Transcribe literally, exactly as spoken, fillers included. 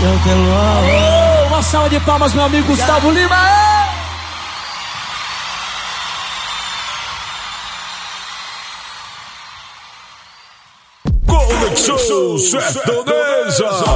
Oh, uma salva de palmas, meu amigo Gustavo Lima. Conexão Sertaneja.